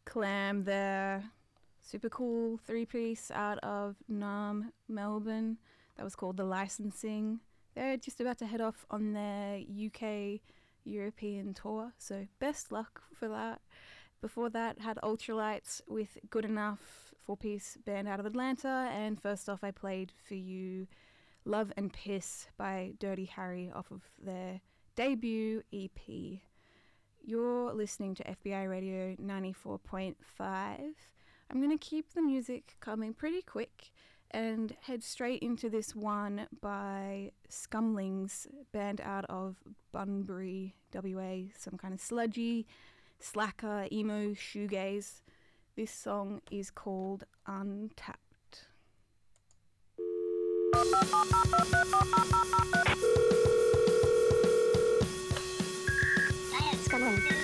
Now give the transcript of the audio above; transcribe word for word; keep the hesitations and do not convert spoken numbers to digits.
Clam, their super cool three-piece out of Naarm, Melbourne. That was called The Licensing. They're just about to head off on their U K European tour, so best luck for that. Before that, had Ultralights with Good Enough, four-piece band out of Atlanta, and first off I played for you Love and Piss by Dirty Harry off of their debut E P. You're listening to F B I Radio ninety-four point five. I'm going to keep the music coming pretty quick and head straight into this one by Scumlings, band out of Bunbury, W A, some kind of sludgy, slacker, emo, shoegaze. This song is called Untapped. Scumlings.